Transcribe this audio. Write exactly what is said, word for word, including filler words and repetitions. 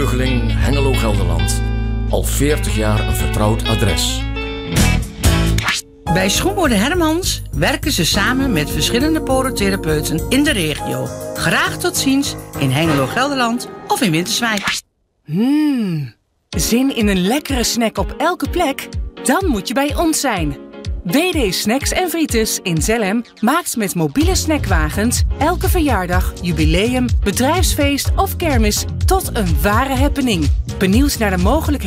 Beugeling, Hengelo, Gelderland. Al veertig jaar een vertrouwd adres. Bij Schoenmoeder Hermans werken ze samen met verschillende podotherapeuten in de regio. Graag tot ziens in Hengelo, Gelderland of in Winterswijk. Mmm, zin in een lekkere snack op elke plek? Dan moet je bij ons zijn. B D Snacks en Frites in Zelhem maakt met mobiele snackwagens elke verjaardag, jubileum, bedrijfsfeest of kermis tot een ware happening. Benieuwd naar de mogelijkheden